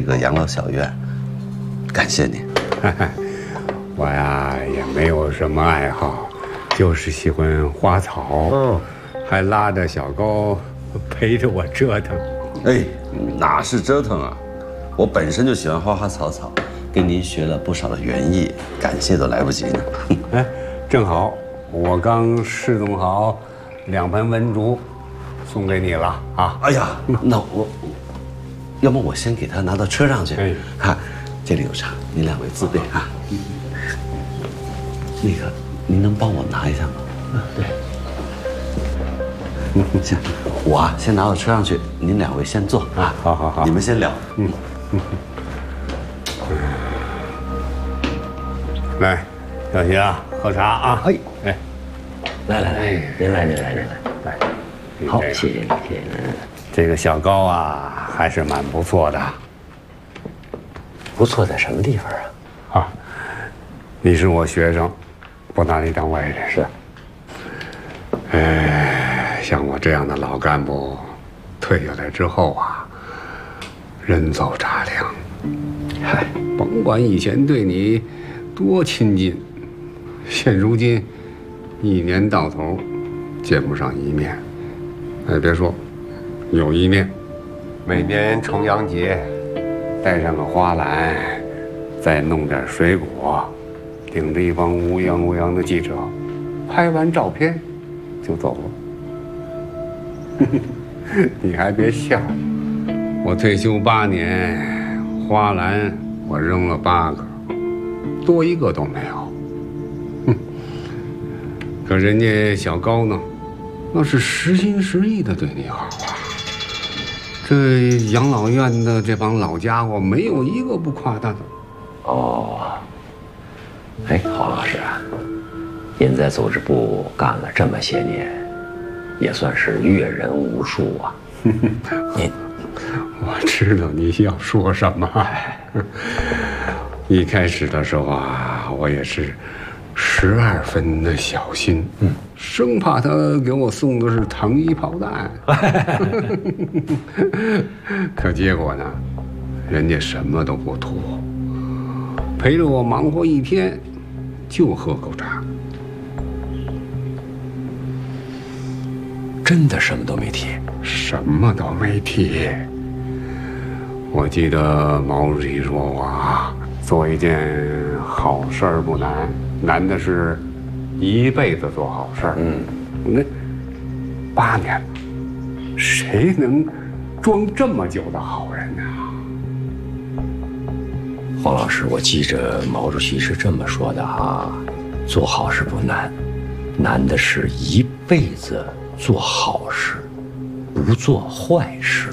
个养老小院，感谢你。 我呀也没有什么爱好，就是喜欢花草，还拉着小高陪着我折腾。 哎，哪是折腾啊！我本身就喜欢花花草草，跟您学了不少的园艺，感谢都来不及呢。 哎，正好我刚侍弄好2盆文竹，送给你了啊！ 哎呀，那要么我先给他拿到车上去。哎，哈，这里有茶，您2位自备啊。那个，您能帮我拿一下吗？对。行，我先拿到车上去，您2位先坐啊。 好好好， 你们先聊。 来，小徐啊，喝茶啊！ 哎，来，您来。好，谢谢你。 这个小高啊，还是蛮不错的。 不错在什么地方啊？ 啊，你是我学生，不拿你当外人。 是。 像我这样的老干部，退下来之后啊，人走茶凉。嗨，甭管以前对你多亲近，现如今1年到头见不上一面。哎，别说，有一面。每年重阳节，带上个花篮，再弄点水果，领着一帮乌泱乌泱的记者，拍完照片就走了。你还别笑，我退休8年，花篮我扔了8个，多一个都没有。可人家小高呢，那是实心实意的对你好啊。这养老院的这帮老家伙，没有一个不夸他的。 哦，哎，郝老师啊，您在组织部干了这么些年，也算是阅人无数啊。您， 我知道你要说什么。一开始的时候啊，我也是12分的小心，生怕他给我送的是糖衣炮弹。可结果呢，人家什么都不图，陪着我忙活1天，就喝口茶。 真的什么都没提？ 什么都没提。我记得毛主席说过啊，做一件好事儿不难，难的是一辈子做好事儿。那8年了，谁能装这么久的好人呢？ 黄老师，我记着毛主席是这么说的哈，做好事不难，难的是一辈子做好事，不做坏事。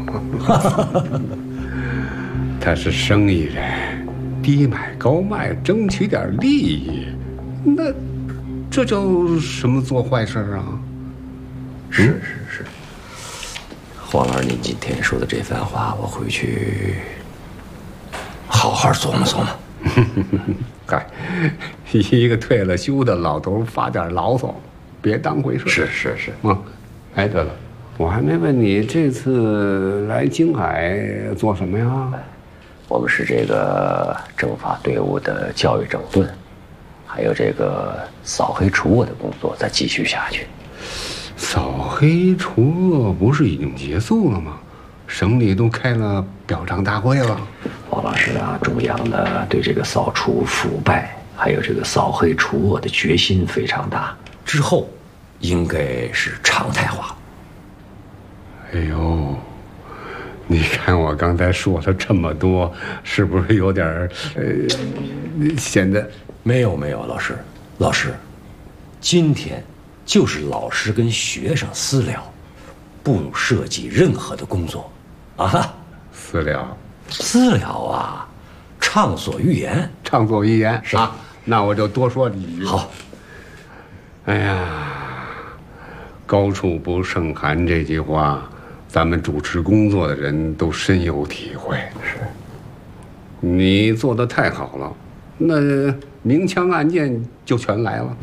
他是生意人，低买高卖，争取点利益，那这叫什么做坏事啊？ 是。黄老师，您今天说的这番话，我回去好好琢磨琢磨。 嗨，一个退了休的老头发点牢骚，别当回事。 是。 哎，对了，我还没问你这次来京海做什么呀？ 我们是这个政法队伍的教育整顿，还有这个扫黑除恶的工作再继续下去。 扫黑除恶不是已经结束了吗？省里都开了表彰大会了。 王老师啊，中央呢对这个扫除腐败还有这个扫黑除恶的决心非常大，之后应该是常态化。 哎呦，你看我刚才说了这么多，是不是有点显得？ 没有，老师，今天就是老师跟学生私聊，不涉及任何的工作，啊？私聊啊，畅所欲言。 是啊，那我就多说几句。 好。 哎呀，高处不胜寒这句话，咱们主持工作的人都深有体会。 是， 你做得太好了，那明枪暗箭就全来了。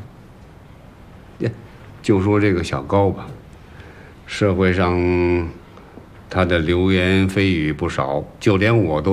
就说这个小高吧，社会上他的流言蜚语不少，就连我都